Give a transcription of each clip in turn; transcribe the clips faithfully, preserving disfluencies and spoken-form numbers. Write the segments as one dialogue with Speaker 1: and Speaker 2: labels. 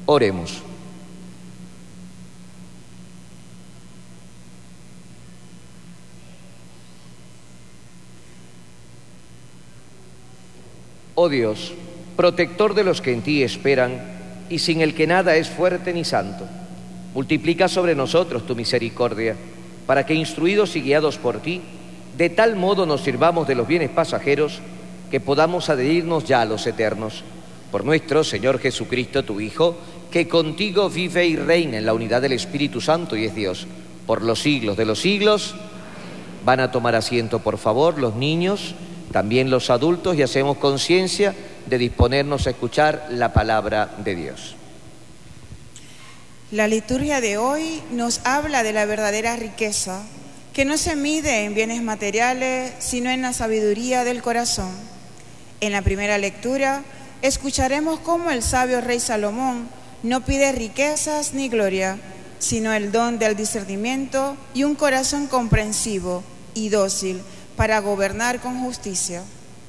Speaker 1: Oremos. Oh Dios, protector de los que en ti esperan, y sin el que nada es fuerte ni santo, multiplica sobre nosotros tu misericordia, para que, instruidos y guiados por ti, de tal modo nos sirvamos de los bienes pasajeros que podamos adherirnos ya a los eternos. Por nuestro Señor Jesucristo, tu Hijo, que contigo vive y reina en la unidad del Espíritu Santo y es Dios, por los siglos de los siglos. Van a tomar asiento, por favor, los niños, también los adultos, y hacemos conciencia de disponernos a escuchar la palabra de Dios.
Speaker 2: La liturgia de hoy nos habla de la verdadera riqueza, que no se mide en bienes materiales, sino en la sabiduría del corazón. En la primera lectura escucharemos cómo el sabio rey Salomón no pide riquezas ni gloria, sino el don del discernimiento y un corazón comprensivo y dócil para gobernar con justicia.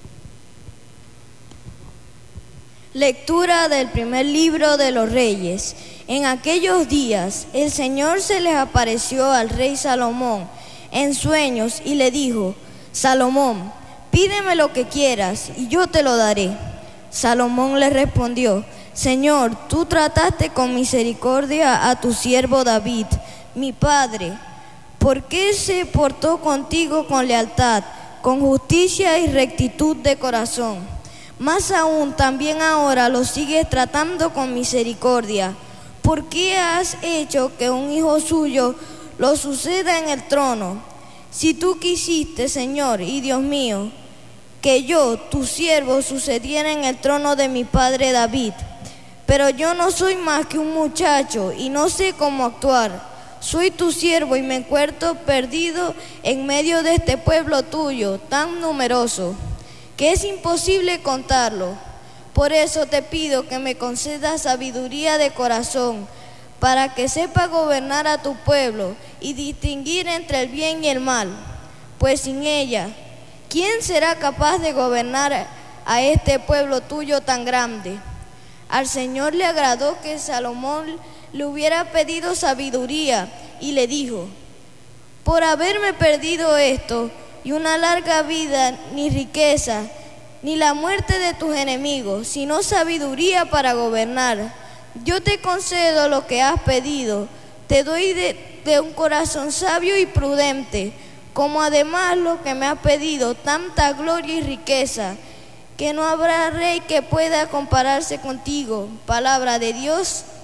Speaker 3: Lectura del primer libro de los Reyes. En aquellos días el Señor se les apareció al rey Salomón en sueños y le dijo: Salomón, pídeme lo que quieras y yo te lo daré. Salomón le respondió: Señor, tú trataste con misericordia a tu siervo David, mi padre, porque se portó contigo con lealtad, con justicia y rectitud de corazón. Más aún, también ahora lo sigues tratando con misericordia. ¿Por qué has hecho que un hijo suyo lo suceda en el trono? Si tú quisiste, Señor y Dios mío, que yo, tu siervo, sucediera en el trono de mi padre David. Pero yo no soy más que un muchacho y no sé cómo actuar. Soy tu siervo y me encuentro perdido en medio de este pueblo tuyo, tan numeroso, que es imposible contarlo. Por eso te pido que me concedas sabiduría de corazón, para que sepa gobernar a tu pueblo y distinguir entre el bien y el mal. Pues sin ella, ¿quién será capaz de gobernar a este pueblo tuyo tan grande? Al Señor le agradó que Salomón le hubiera pedido sabiduría y le dijo: por haberme perdido esto y una larga vida, ni riqueza, ni la muerte de tus enemigos, sino sabiduría para gobernar, yo te concedo lo que has pedido. Te doy de, de un corazón sabio y prudente, como además lo que me has pedido, tanta gloria y riqueza, que no habrá rey que pueda compararse contigo. Palabra de Dios.